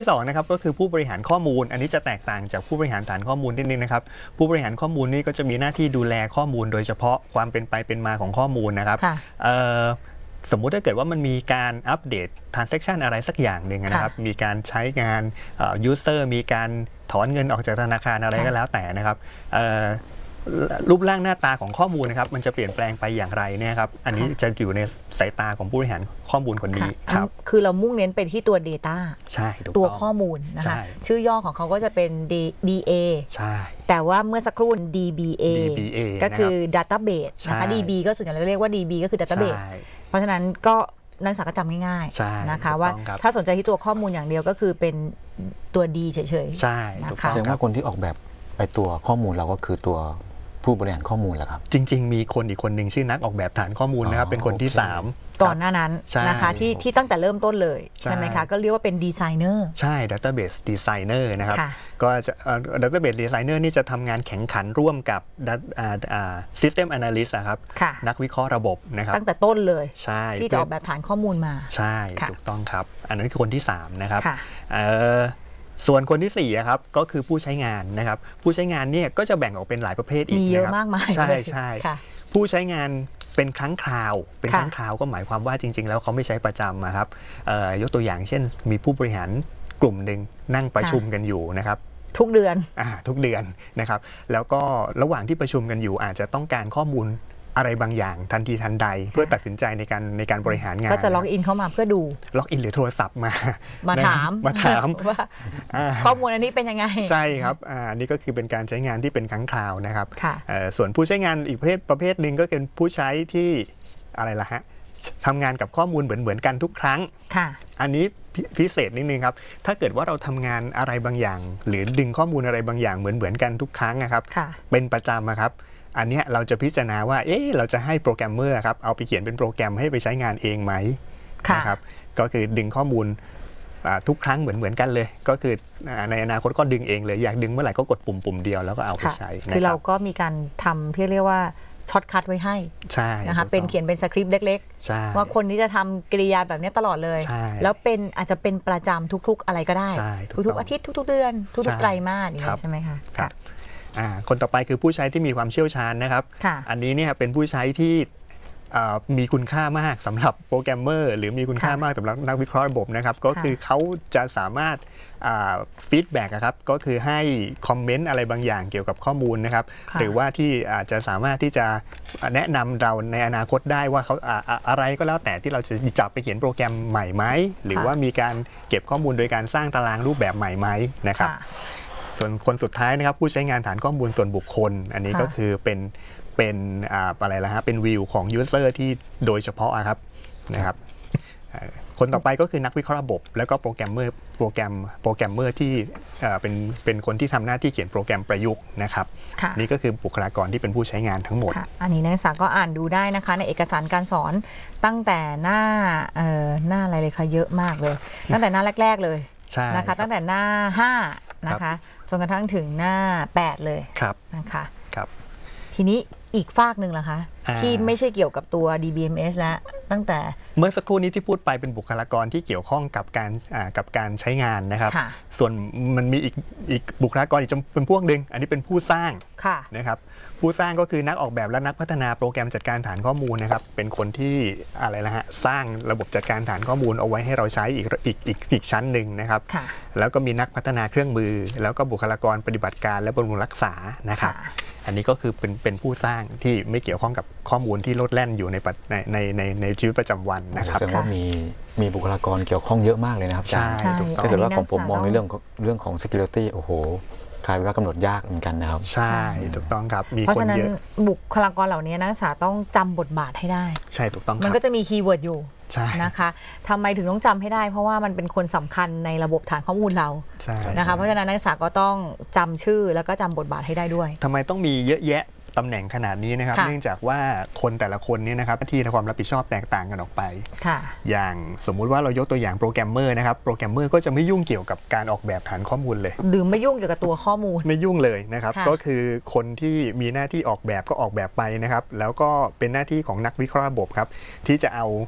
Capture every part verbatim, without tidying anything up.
ที่สองนะครับก็คือผู้บริหารข้อมูลอันนี้จะแตกต่างจากผู้บริหารฐานข้อมูลนิดนึงนะครับผู้บริหารข้อมูลนี่ก็จะมีหน้าที่ดูแลข้อมูลโดยเฉพาะความเป็นไปเป็นมาของข้อมูลนะครับสมมุติถ้าเกิดว่ามันมีการอัปเดต transaction อะไรสักอย่างหนึ่งนะครับมีการใช้งาน user มีการถอนเงินออกจากธนาคารอะไรก็แล้วแต่นะครับรูปร่างหน้าตาของข้อมูลนะครับมันจะเปลี่ยนแปลงไปอย่างไรเนี่ยครับอันนี้จะอยู่ในสายตาของผู้บริหารข้อมูลคนนี้ครับคือเรามุ่งเน้นไปที่ตัว Data ใช่ตัวข้อมูลนะคะชื่อย่อของเขาก็จะเป็น ดี เอใช่แต่ว่าเมื่อสักครู่ ดี บี เอ ก็คือ Database นะคะ ดี บี ก็ส่วนใหญ่เราเรียกว่า ดี บี ก็คือ Database เพราะฉะนั้นก็นักศึกษาก็จำง่ายๆนะคะว่าถ้าสนใจที่ตัวข้อมูลอย่างเดียวก็คือเป็นตัว D เฉยๆใช่นะคะแสดงว่าคนที่ออกแบบไปตัวข้อมูลเราก็คือตัวผู้บริหารข้อมูลแหละครับจริงๆมีคนอีกคนหนึ่งชื่อนักออกแบบฐานข้อมูลนะครับเป็นคนที่สามก่อนหน้านั้นนะคะที่ที่ตั้งแต่เริ่มต้นเลยใช่ไหมคะก็เรียกว่าเป็นดีไซเนอร์ใช่ Database Designer นะครับก็จะ Database Designer นี่จะทำงานแข่งขันร่วมกับ System Analyst นะครับนักวิเคราะห์ระบบนะครับตั้งแต่ต้นเลยใช่ที่จะออกแบบฐานข้อมูลมาใช่ถูกต้องครับอันนั้นคือคนที่สามนะครับส่วนคนที่สี่ครับก็คือผู้ใช้งานนะครับผู้ใช้งานเนี่ยก็จะแบ่งออกเป็นหลายประเภทอีกมีเยอะมากมายใช่ใช่ผู้ใช้งานเป็นครั้งคราวเป็นครั้งคราวก็หมายความว่าจริงๆแล้วเขาไม่ใช้ประจำครับยกตัวอย่างเช่นมีผู้บริหารกลุ่มหนึ่งนั่งประชุมกันอยู่นะครับทุกเดือนอ่าทุกเดือนนะครับแล้วก็ระหว่างที่ประชุมกันอยู่อาจจะต้องการข้อมูลอะไรบางอย่างทันทีทันใดเพื่อตัดสินใจในการในการบริหารงานก็จะล็อกอินเข้ามาเพื่อดูล็อกอินหรือโทรศัพท์มามาถามมาถามว่าข้อมูลอันนี้เป็นยังไงใช่ครับอันนี้ก็คือเป็นการใช้งานที่เป็นครั้งคราวนะครับส่วนผู้ใช้งานอีกประเภทประเภทหนึ่งก็เป็นผู้ใช้ที่อะไรล่ะฮะทำงานกับข้อมูลเหมือนเหมือนกันทุกครั้งอันนี้พิเศษนิดนึงครับถ้าเกิดว่าเราทำงานอะไรบางอย่างหรือดึงข้อมูลอะไรบางอย่างเหมือนเหมือนกันทุกครั้งนะครับเป็นประจำครับอันนี้เราจะพิจารณาว่าเอ๊ะเราจะให้โปรแกรมเมอร์ครับเอาไปเขียนเป็นโปรแกรมให้ไปใช้งานเองไหมนะครับก็คือดึงข้อมูลทุกครั้งเหมือนเหมือนกันเลยก็คือในอนาคตก็ดึงเองเลยอยากดึงเมื่อไหร่ก็กดปุ่มปุ่มเดียวแล้วก็เอาไปใช้คือเราก็มีการทำที่เรียกว่าช็อตคัทไว้ให้นะคะเป็นเขียนเป็นสคริปต์เล็กๆว่าคนนี้จะทำกริยาแบบนี้ตลอดเลยแล้วเป็นอาจจะเป็นประจำทุกๆอะไรก็ได้ทุกๆอาทิตย์ทุกๆเดือนทุกๆไตรมาสอย่างนี้ใช่ไหมคะคนต่อไปคือผู้ใช้ที่มีความเชี่ยวชาญนะครับอันนี้เนี่ยเป็นผู้ใช้ที่มีคุณค่ามากสำหรับโปรแกรมเมอร์หรือมีคุณค่ามากสำหรับนักวิเคราะห์ระบบนะครับก็คือเขาจะสามารถฟีดแบ็กครับก็คือให้คอมเมนต์อะไรบางอย่างเกี่ยวกับข้อมูลนะครับหรือว่าที่อาจจะสามารถที่จะแนะนำเราในอนาคตได้ว่าเขาอะไรก็แล้วแต่ที่เราจะจับไปเขียนโปรแกรมใหม่ไหมหรือว่ามีการเก็บข้อมูลโดยการสร้างตารางรูปแบบใหม่ไหมนะครับส่วนคนสุดท้ายนะครับผู้ใช้งานฐานข้อมูลส่วนบุคคลอันนี้ก็คือเป็นเป็นอะไรล่ะฮะเป็นวิวของยูเซอร์ที่โดยเฉพาะครับนะครับคนต่อไปก็คือนักวิเคราะห์ระบบแล้วก็โปรแกรมเมอร์โปรแกรมโปรแกรมเมอร์ที่เป็นเป็นคนที่ทำหน้าที่เขียนโปรแกรมประยุกต์นะครับนี่ก็คือบุคลากรที่เป็นผู้ใช้งานทั้งหมดอันนี้นักศึกษาก็อ่านดูได้นะคะในเอกสารการสอนตั้งแต่หน้าหน้าอะไรเลยค่ะเยอะมากเลยตั้งแต่หน้าแรกๆเลยนะคะตั้งแต่หน้าห้านะคะจนกระทั่งถึงหน้าแปดเลยนะคะทีนี้อีกฝากหนึ่งล่ะคะที่ไม่ใช่เกี่ยวกับตัว ดี บี เอ็ม เอส แล้วตั้งแต่เมื่อสักครู่นี้ที่พูดไปเป็นบุคลากรที่เกี่ยวข้องกับการกับการใช้งานนะครับส่วนมันมีอีกอีกบุคลากรอีกจำเป็นพวกหนึ่งอันนี้เป็นผู้สร้างนะครับผู้สร้างก็คือนักออกแบบและนักพัฒนาโปรแกรมจัดการฐานข้อมูลนะครับเป็นคนที่อะไรละฮะสร้างระบบจัดการฐานข้อมูลเอาไว้ให้เราใช้อีกอีกอีกอีกชั้นหนึ่งนะครับแล้วก็มีนักพัฒนาเครื่องมือแล้วก็บุคลากรปฏิบัติการและบำรุงรักษานะครับอันนี้ก็คือเป็นเป็นผู้สร้างที่ไม่เกี่ยวข้องกับข้อมูลที่โลดแล่นอยู่ในในในในในชีวิตประจำวันนะครับแสดงว่ามีมีบุคลากรเกี่ยวข้องเยอะมากเลยนะครับใช่ถ้าเกิดว่าของผมมองในเรื่องเรื่องของ security โอ้โหกลายเป็นว่ากำหนดยากเหมือนกันนะครับใช่ถูกต้องครับมีเพราะฉะนั้นบุคลากรเหล่านี้นักศึกษาต้องจำบทบาทให้ได้ใช่ถูกต้องมันก็จะมีคีย์เวิร์ดอยู่นะคะทำไมถึงต้องจำให้ได้เพราะว่ามันเป็นคนสำคัญในระบบฐานข้อมูลเรานะคะเพราะฉะนั้นนักศึกษาก็ต้องจำชื่อแล้วก็จำบทบาทให้ได้ด้วยทำไมต้องมีเยอะแยะตำแหน่งขนาดนี้นะครับเนื่องจากว่าคนแต่ละคนนี่นะครับหน้าที่ในความรับผิดชอบแตกต่างกันออกไปอย่างสมมุติว่าเรายกตัวอย่างโปรแกรมเมอร์นะครับโปรแกรมเมอร์ก็จะไม่ยุ่งเกี่ยวกับการออกแบบฐานข้อมูลเลยหรือไม่ยุ่งเกี่ยวกับตัวข้อมูลไม่ยุ่งเลยนะครับก็คือคนที่มีหน้าที่ออกแบบก็ออกแบบไปนะครับแล้วก็เป็นหน้าที่ของนักวิเคราะห์ระบบครับที่จะเอา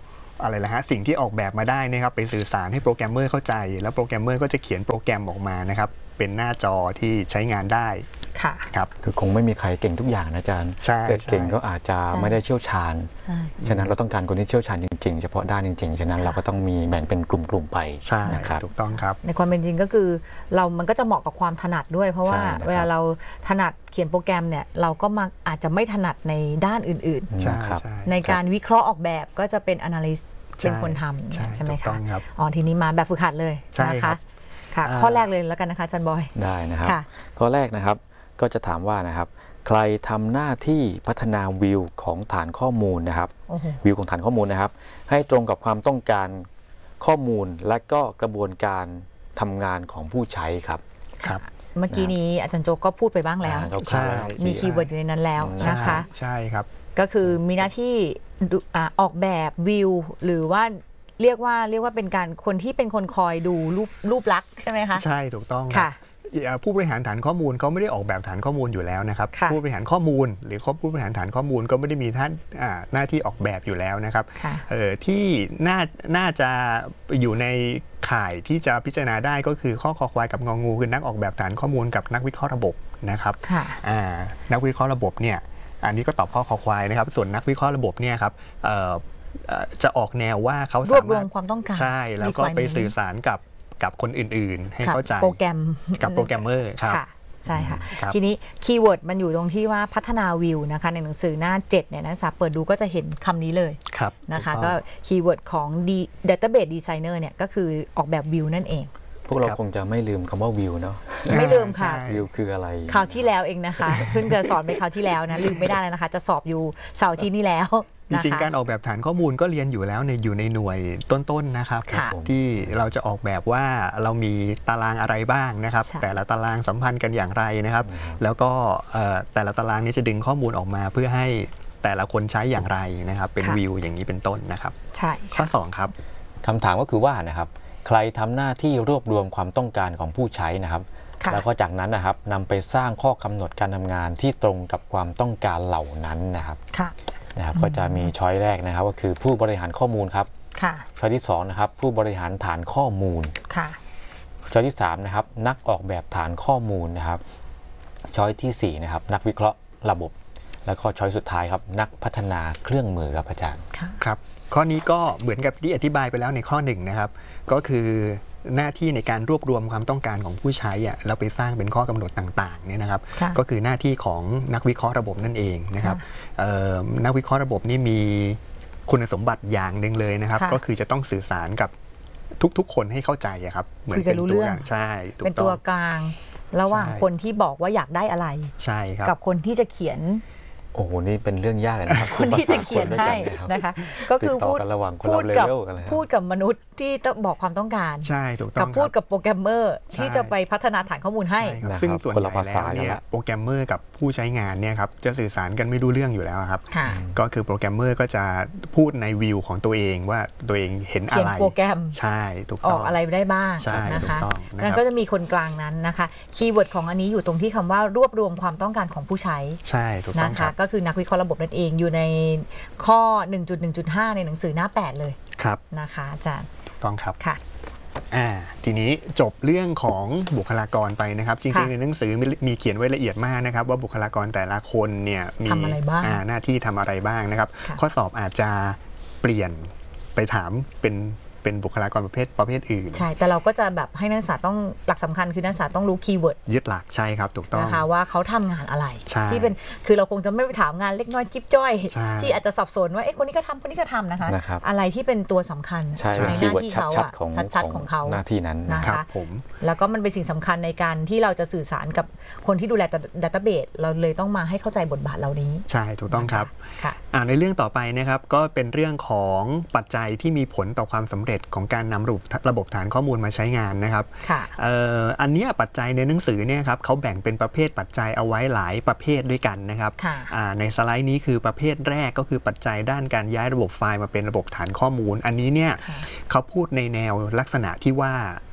อะไรละฮะสิ่งที่ออกแบบมาได้นะครับไปสื่อสารให้โปรแกรมเมอร์เข้าใจแล้วโปรแกรมเมอร์ก็จะเขียนโปรแกรมออกมานะครับเป็นหน้าจอที่ใช้งานได้ค่ะครับคือคงไม่มีใครเก่งทุกอย่างนะอาจารย์เกิดเก่งก็อาจจะไม่ได้เชี่ยวชาญฉะนั้นเราต้องการคนที่เชี่ยวชาญจริงๆเฉพาะด้านจริงๆฉะนั้นเราก็ต้องมีแบ่งเป็นกลุ่มๆไปใช่นะครับถูกต้องครับในความเป็นจริงก็คือเรามันก็จะเหมาะกับความถนัดด้วยเพราะว่าเวลาเราถนัดเขียนโปรแกรมเนี่ยเราก็มาอาจจะไม่ถนัดในด้านอื่นๆในการวิเคราะห์ออกแบบก็จะเป็น analyst เป็นคนทำใช่ไหมคะอ๋อทีนี้มาแบบฝึกหัดเลยนะคะค่ะข้อแรกเลยแล้วกันนะคะอาจารย์บอยได้นะครับข้อแรกนะครับก็จะถามว่านะครับใครทำหน้าที่พัฒนาวิวของฐานข้อมูลนะครับวิวของฐานข้อมูลนะครับให้ตรงกับความต้องการข้อมูลและก็กระบวนการทำงานของผู้ใช้ครับครับเมื่อกี้นี้อาจารย์โจก็พูดไปบ้างแล้วใช่มีคีย์เวิร์ดอยู่ในนั้นแล้วนะคะใช่ครับก็คือมีหน้าที่ออกแบบวิวหรือว่าเรียกว่าเรียกว่าเป็นการคนที่เป็นคนคอยดูรูปรูปลักษณ์ใช่ไหมคะใช่ถูกต้องค่ะผู้บริหารฐานข้อมูลเขาไม่ได้ออกแบบฐานข้อมูลอยู่แล้วนะครับผู้บริหารข้อมูลหรือผู้บริหารฐานข้อมูลก็ไม่ได้มีท่านหน้าที่ออกแบบอยู่แล้วนะครับที่น่าน่าจะอยู่ในข่ายที่จะพิจารณาได้ก็คือข้อคอควายกับงองูคือนักออกแบบฐานข้อมูลกับนักวิเคราะห์ระบบนะครับนักวิเคราะห์ระบบเนี่ยอันนี้ก็ตอบข้อคอควายนะครับส่วนนักวิเคราะห์ระบบเนี่ยครับจะออกแนวว่าเขารวบรวมความต้องการใช่แล้วก็ไปสื่อสารกับกับคนอื่นๆให้เข้าใจโปรแกรมกับโปรแกรมเมอร์ครับใช่ค่ะทีนี้คีย์เวิร์ดมันอยู่ตรงที่ว่าพัฒนาวิวนะคะในหนังสือหน้าเจ็ดเนี่ยนักศึกษาเปิดดูก็จะเห็นคำนี้เลยนะคะก็คีย์เวิร์ดของ Database Designer เนี่ยก็คือออกแบบวิวนั่นเองพวกเราคงจะไม่ลืมคำว่าวิวเนาะไม่ลืมค่ะวิวคืออะไรคราวที่แล้วเองนะคะเพิ่งจะสอนไปคราวที่แล้วนะลืมไม่ได้แล้วนะคะจะสอบอยู่เสาร์ที่นี่แล้วจริงๆการออกแบบฐานข้อมูลก็เรียนอยู่แล้วในอยู่ในหน่วยต้นๆนะครับที่เราจะออกแบบว่าเรามีตารางอะไรบ้างนะครับแต่ละตารางสัมพันธ์กันอย่างไรนะครับแล้วก็แต่ละตารางนี้จะดึงข้อมูลออกมาเพื่อให้แต่ละคนใช้อย่างไรนะครับเป็นวิวอย่างนี้เป็นต้นนะครับใช่ข้อสองครับคำถามก็คือว่านะครับใครทำหน้าที่รวบรวมความต้องการของผู้ใช้นะครับแล้วก็จากนั้นนะครับนำไปสร้างข้อกำหนดการทำงานที่ตรงกับความต้องการเหล่านั้นนะครับนะครับก็จะมีช้อยแรกนะครับก็คือผู้บริหารข้อมูลครับช้อยที่สองนะครับผู้บริหารฐานข้อมูลช้อยที่สามนะครับนักออกแบบฐานข้อมูลนะครับช้อยที่สี่นะครับนักวิเคราะห์ระบบแล้วก็ช้อยสุดท้ายครับนักพัฒนาเครื่องมือครับอาจารย์ครับข้อนี้ก็เหมือนกับที่อธิบายไปแล้วในข้อหนึ่งนะครับก็คือหน้าที่ในการรวบรวมความต้องการของผู้ใช้อ่ะแล้วไปสร้างเป็นข้อกำหนดต่างๆเนี่ยนะครับก็คือหน้าที่ของนักวิเคราะห์ระบบนั่นเองนะครับนักวิเคราะห์ระบบนี่มีคุณสมบัติอย่างหนึ่งเลยนะครับก็คือจะต้องสื่อสารกับทุกๆคนให้เข้าใจครับเหมือนเป็นตัวใช่เป็นตัวกลางระหว่างคนที่บอกว่าอยากได้อะไรใช่ครับกับคนที่จะเขียนโอ้โหนี่เป็นเรื่องยากเลยนะครับคนที่จะเขียนให้นะคะก็คือพูดพูดกับพูดกับมนุษย์ที่ต้องบอกความต้องการใช่ถูกต้องกับพูดกับโปรแกรมเมอร์ที่จะไปพัฒนาฐานข้อมูลให้ซึ่งส่วนใหญ่แล้วเนี่ยโปรแกรมเมอร์กับผู้ใช้งานเนี่ยครับจะสื่อสารกันไม่รู้เรื่องอยู่แล้วครับก็คือโปรแกรมเมอร์ก็จะพูดในวิวของตัวเองว่าตัวเองเห็นอะไรเขียนโปรแกรมใช่ถูกต้องออกอะไรได้บ้างนะคะนั่นก็จะมีคนกลางนั้นนะคะคีย์เวิร์ดของอันนี้อยู่ตรงที่คำว่ารวบรวมความต้องการของผู้ใช้ใช่ถูกต้องนะคะก็คือนักวิเคราะห์ระบบนั่นเองอยู่ในข้อ หนึ่งจุดหนึ่งจุดห้า ในหนังสือหน้าแปดเลยครับนะคะอาจารย์ถูกต้องครับค่ะอ่าทีนี้จบเรื่องของบุคลากรไปนะครับจริงๆในหนังสือมีเขียนไว้ละเอียดมากนะครับว่าบุคลากรแต่ละคนเนี่ยมีหน้าที่ทำอะไรบ้างนะครับข้อสอบอาจจะเปลี่ยนไปถามเป็นเป็นบุคลากรประเภทประเภทอื่นใช่แต่เราก็จะแบบให้นักศึกษาต้องหลักสำคัญคือนักศึกษาต้องรู้คีย์เวิร์ดยึดหลักใช่ครับถูกต้องนะคะว่าเขาทำงานอะไรที่เป็นคือเราคงจะไม่ไปถามงานเล็กน้อยจิ๊บจ้อยที่อาจจะสับสนว่าเอ๊ะคนนี้ก็ทำคนนี้ก็ทำนะคะอะไรที่เป็นตัวสำคัญในหน้าที่เขาอะชัดๆของเขาหน้าที่นั้นนะคะแล้วก็มันเป็นสิ่งสำคัญในการที่เราจะสื่อสารกับคนที่ดูแลดัตต้าเบสเราเลยต้องมาให้เข้าใจบทบาทเหล่านี้ใช่ถูกต้องครับในเรื่องต่อไปนะครับก็เป็นเรื่องของปัจจัยที่มีผลต่อความสำเร็จของการนำระบบฐานข้อมูลมาใช้งานนะครับอันนี้ปัจจัยในหนังสือเนี่ยครับเขาแบ่งเป็นประเภทปัจจัยเอาไว้หลายประเภทด้วยกันนะครับในสไลด์นี้คือประเภทแรกก็คือปัจจัยด้านการย้ายระบบไฟล์มาเป็นระบบฐานข้อมูลอันนี้เนี่ยเขาพูดในแนวลักษณะที่ว่า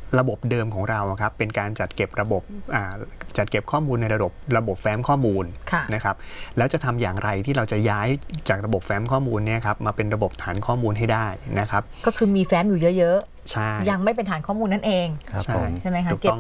ระบบเดิมของเราครับเป็นการจัดเก็บระบบจัดเก็บข้อมูลในระบบระบบแฟ้มข้อมูลนะครับแล้วจะทำอย่างไรที่เราจะย้ายจากระบบแฟ้มข้อมูลเนี่ยครับมาเป็นระบบฐานข้อมูลให้ได้นะครับก็คือมีแฟ้มอยู่เยอะใช่ยังไม่เป็นฐานข้อมูลนั่นเองใช่ใช่ไหมคะ